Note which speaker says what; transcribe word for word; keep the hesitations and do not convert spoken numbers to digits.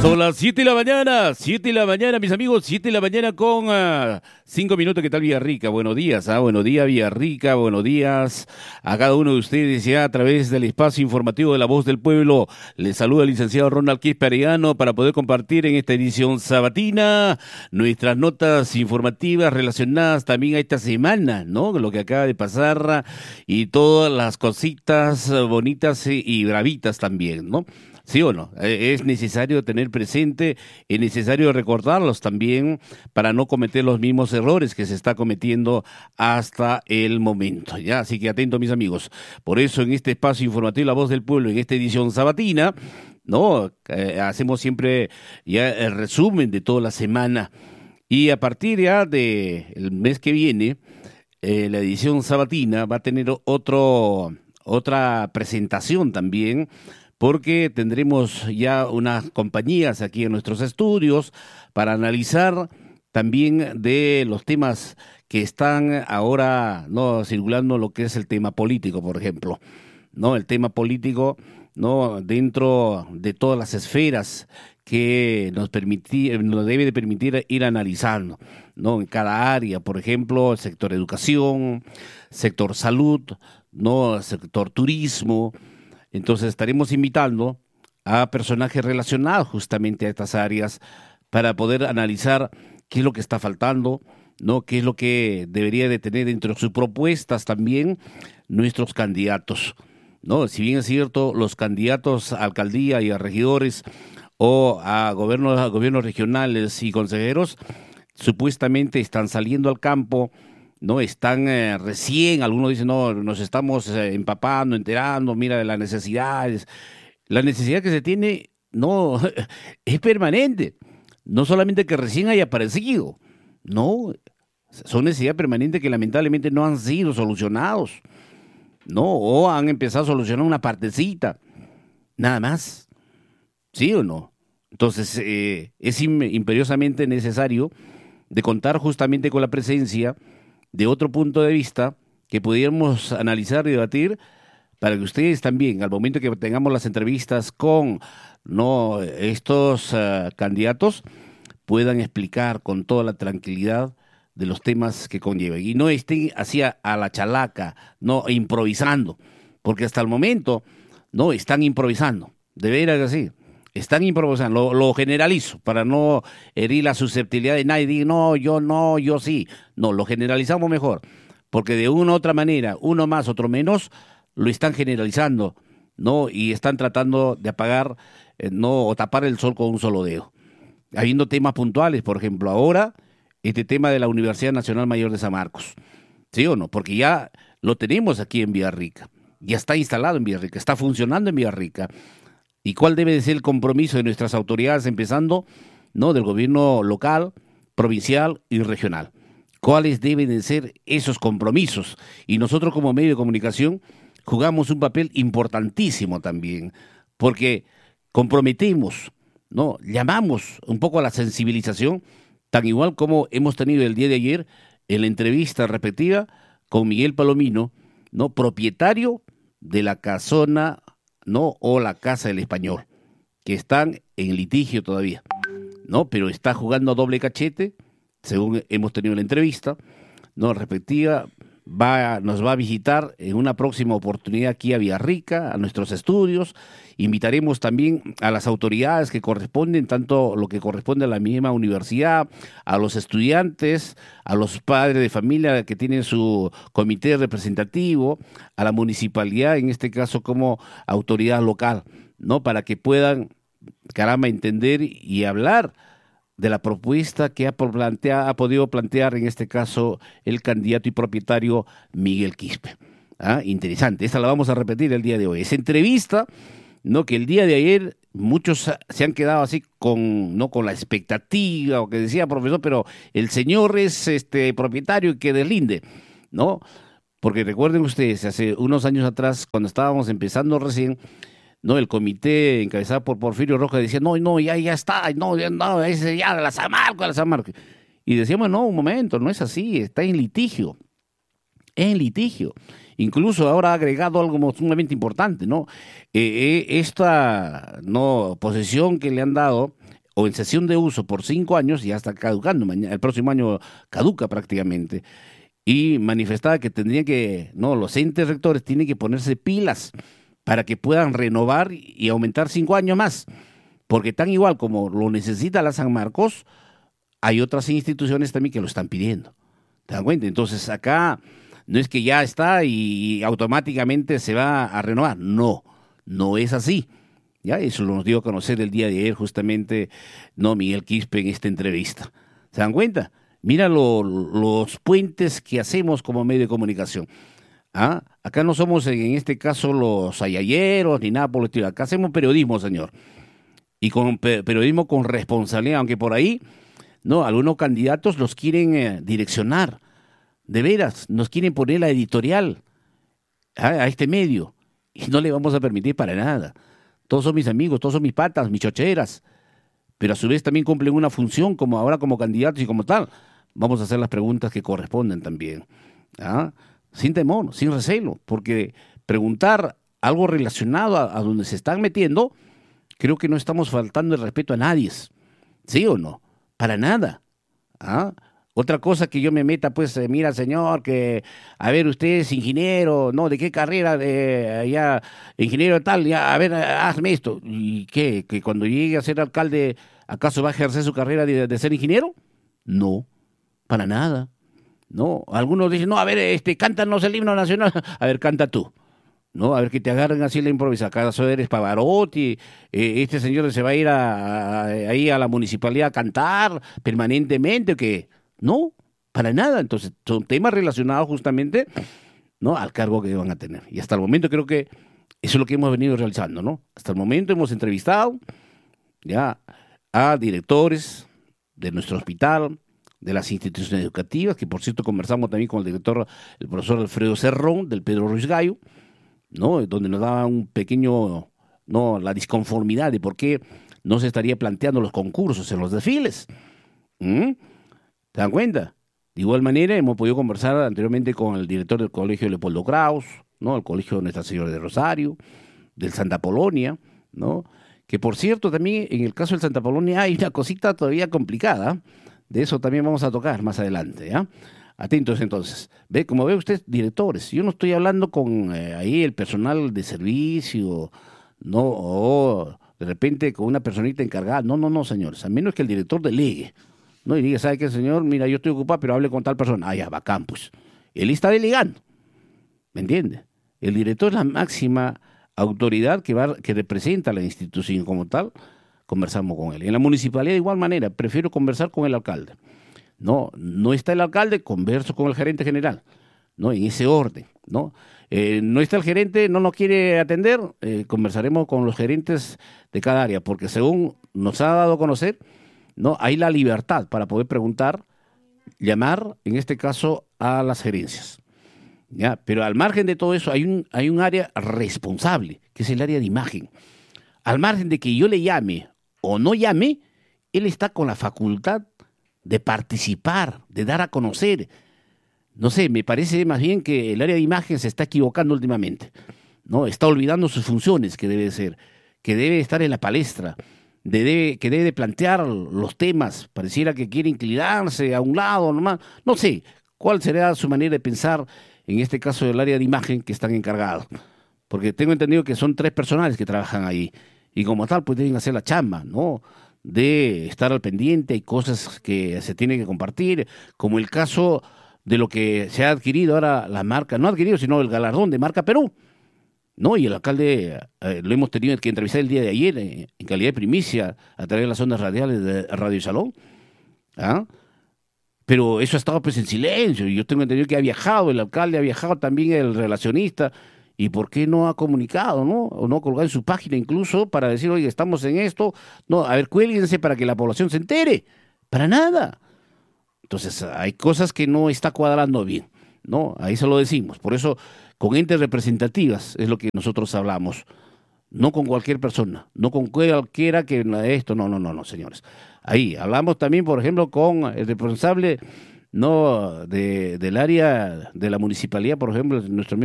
Speaker 1: Son las siete de la mañana, siete de la mañana, mis amigos, siete de la mañana con uh, cinco minutos. ¿Qué tal, Villarrica? Buenos días, ¿ah? Buenos días, Villarrica, buenos días a cada uno de ustedes ya a través del espacio informativo de La Voz del Pueblo. Les saluda el licenciado Ronald Quispe Arellano para poder compartir en esta edición sabatina nuestras notas informativas relacionadas también a esta semana, ¿no? Lo que acaba de pasar y todas las cositas bonitas y bravitas también, ¿no? ¿Sí o no? Es necesario tener presente, es necesario recordarlos también para no cometer los mismos errores que se está cometiendo hasta el momento, ¿ya? Así que atento, mis amigos. Por eso en este espacio informativo La Voz del Pueblo, en esta edición sabatina, ¿no? Eh, hacemos siempre ya el resumen de toda la semana. Y a partir ya del mes que viene, eh, la edición sabatina va a tener otro, otra presentación también, porque tendremos ya unas compañías aquí en nuestros estudios para analizar también de los temas que están ahora no circulando, lo que es el tema político, por ejemplo, no el tema político, no dentro de todas las esferas que nos permití, nos debe de permitir ir analizando, no en cada área, por ejemplo, el sector educación, sector salud, no sector turismo. Entonces estaremos invitando a personajes relacionados justamente a estas áreas para poder analizar qué es lo que está faltando, ¿no? Qué es lo que debería de tener entre sus propuestas también nuestros candidatos, ¿no? Si bien es cierto, los candidatos a alcaldía y a regidores o a gobiernos, a gobiernos regionales y consejeros supuestamente están saliendo al campo, no están eh, recién, algunos dicen, no, nos estamos eh, empapando, enterando, mira de las necesidades. La necesidad que se tiene, no, es permanente. No solamente que recién haya aparecido, no, son necesidades permanentes que lamentablemente no han sido solucionados, no, o han empezado a solucionar una partecita, nada más, ¿sí o no? Entonces, eh, es imperiosamente necesario de contar justamente con la presencia de otro punto de vista que pudiéramos analizar y debatir para que ustedes también, al momento que tengamos las entrevistas con no estos uh, candidatos, puedan explicar con toda la tranquilidad de los temas que conllevan y no estén así a, a la chalaca, no improvisando, porque hasta el momento no están improvisando, de veras así. Están improvisando, lo, lo generalizo para no herir la susceptibilidad de nadie. Diga, no, yo no, yo sí. No, lo generalizamos mejor, porque de una u otra manera, uno más, otro menos, lo están generalizando, ¿no? Y están tratando de apagar, eh, no, o tapar el sol con un solo dedo. Habiendo temas puntuales, por ejemplo, ahora, este tema de la Universidad Nacional Mayor de San Marcos, ¿sí o no? Porque ya lo tenemos aquí en Villarrica, ya está instalado en Villarrica, está funcionando en Villarrica. ¿Y cuál debe de ser el compromiso de nuestras autoridades, empezando, ¿no?, del gobierno local, provincial y regional? ¿Cuáles deben de ser esos compromisos? Y nosotros como medio de comunicación jugamos un papel importantísimo también, porque comprometemos, ¿no?, llamamos un poco a la sensibilización, tan igual como hemos tenido el día de ayer en la entrevista respectiva con Miguel Palomino, ¿no?, propietario de la casona, ¿no?, o la Casa del Español, que están en litigio todavía, ¿no? Pero está jugando a doble cachete, según hemos tenido la entrevista, ¿no?, respectiva, va, nos va a visitar en una próxima oportunidad aquí a Villarrica, a nuestros estudios. Invitaremos también a las autoridades que corresponden, tanto lo que corresponde a la misma universidad, a los estudiantes, a los padres de familia que tienen su comité representativo, a la municipalidad, en este caso como autoridad local, ¿no?, para que puedan, caramba, entender y hablar de la propuesta que ha, plantea, ha podido plantear en este caso el candidato y propietario Miguel Quispe. ¿Ah? Interesante, esta la vamos a repetir el día de hoy. Esa entrevista, ¿no?, que el día de ayer muchos se han quedado así con, no con la expectativa, o que decía profesor, pero el señor es este propietario y que deslinde, ¿no? Porque recuerden ustedes, hace unos años atrás, cuando estábamos empezando recién, no, el comité encabezado por Porfirio Rojas decía, no, no, ya, ya está, no, ya, no, es ya de la San Marcos, de la San Marcos. Y decíamos, no, un momento, no es así, está en litigio, en litigio. Incluso ahora ha agregado algo sumamente importante, ¿no? Eh, eh, esta no posesión que le han dado o en cesión de uso por cinco años, ya está caducando, mañana, el próximo año caduca prácticamente, y manifestaba que tendrían que, no, los entes rectores tienen que ponerse pilas para que puedan renovar y aumentar cinco años más, porque tan igual como lo necesita la San Marcos, hay otras instituciones también que lo están pidiendo. ¿Te das cuenta? Entonces acá no es que ya está y automáticamente se va a renovar. No, no es así. Ya eso lo nos dio a conocer el día de ayer justamente no Miguel Quispe en esta entrevista. ¿Se dan cuenta? Mira lo, los puentes que hacemos como medio de comunicación. ¿Ah? Acá no somos en este caso los ayayeros ni nada por el estilo. Acá hacemos periodismo, señor. Y con pe periodismo con responsabilidad, aunque por ahí no, algunos candidatos los quieren eh, direccionar. De veras, nos quieren poner la editorial a, a este medio. Y no le vamos a permitir para nada. Todos son mis amigos, todos son mis patas, mis chocheras. Pero a su vez también cumplen una función como ahora como candidatos y como tal. Vamos a hacer las preguntas que corresponden también. ¿Ah? Sin temor, sin recelo. Porque preguntar algo relacionado a, a donde se están metiendo, creo que no estamos faltando el respeto a nadie. ¿Sí o no? Para nada. ¿Ah? Otra cosa que yo me meta, pues, eh, mira, señor, que, a ver, usted es ingeniero, ¿no? ¿De qué carrera? De, ya, ingeniero tal, ya, a ver, hazme esto. ¿Y qué? ¿Que cuando llegue a ser alcalde, acaso va a ejercer su carrera de, de ser ingeniero? No, para nada. No, algunos dicen, no, a ver, este, cántanos el himno nacional. A ver, canta tú. No, a ver, que te agarren así la improvisa. ¿Acaso eres Pavarotti? Eh, ¿Este señor se va a ir a, a, ahí a la municipalidad a cantar permanentemente o qué? No, para nada. Entonces, son temas relacionados justamente, ¿no?, al cargo que van a tener. Y hasta el momento creo que eso es lo que hemos venido realizando, ¿no? Hasta el momento hemos entrevistado ya a directores de nuestro hospital, de las instituciones educativas, que por cierto conversamos también con el director, el profesor Alfredo Cerrón, del Pedro Ruiz Gallo, ¿no?, donde nos daba un pequeño, no, la disconformidad de por qué no se estaría planteando los concursos en los desfiles. ¿Mm? ¿Te dan cuenta? De igual manera, hemos podido conversar anteriormente con el director del Colegio Leopoldo Kraus, ¿no?, el Colegio de Nuestra Señora de Rosario, del Santa Polonia, ¿no?, que por cierto también en el caso del Santa Polonia hay una cosita todavía complicada. De eso también vamos a tocar más adelante, ¿ya? Atentos entonces. Ve, como ve usted, directores, yo no estoy hablando con eh, ahí el personal de servicio, no, o de repente con una personita encargada. No, no, no, señores, a menos que el director delegue, ¿no? Y diga, ¿sabe qué, señor? Mira, yo estoy ocupado, pero hable con tal persona. Ah, ya, bacán, pues. Él está delegando, ¿me entiende? El director es la máxima autoridad que, va, que representa a la institución como tal. Conversamos con él. En la municipalidad de igual manera, prefiero conversar con el alcalde. No, no está el alcalde, converso con el gerente general, ¿no? En ese orden, ¿no? Eh, no está el gerente, no nos quiere atender, eh, conversaremos con los gerentes de cada área, porque según nos ha dado a conocer, ¿no?, hay la libertad para poder preguntar, llamar, en este caso, a las gerencias. ¿Ya? Pero al margen de todo eso, hay un, hay un área responsable, que es el área de imagen. Al margen de que yo le llame o no llame, él está con la facultad de participar, de dar a conocer. No sé, me parece más bien que el área de imagen se está equivocando últimamente, ¿no? Está olvidando sus funciones, que debe ser, que debe estar en la palestra, de debe, que debe plantear los temas. Pareciera que quiere inclinarse a un lado nomás. No sé cuál será su manera de pensar en este caso del área de imagen que están encargados. Porque tengo entendido que son tres personales que trabajan ahí. Y como tal, pues deben hacer la chamba, ¿no?, de estar al pendiente. Hay cosas que se tienen que compartir, como el caso de lo que se ha adquirido ahora la marca, no adquirido, sino el galardón de Marca Perú, ¿no? Y el alcalde eh, lo hemos tenido que entrevistar el día de ayer eh, en calidad de primicia a través de las ondas radiales de Radio Salón. ¿Ah? Pero eso ha estado pues en silencio. Y yo tengo entendido que ha viajado el alcalde, ha viajado también el relacionista. ¿Y por qué no ha comunicado, no? O no ha colgado en su página incluso para decir, oye, estamos en esto. No, a ver, cuélguense para que la población se entere. Para nada. Entonces, hay cosas que no está cuadrando bien, ¿no? Ahí se lo decimos. Por eso, con entes representativas es lo que nosotros hablamos. No con cualquier persona, no con cualquiera que esto, no, no, no, no, señores. Ahí hablamos también, por ejemplo, con el responsable, no, de, del área de la municipalidad, por ejemplo, nuestro amigo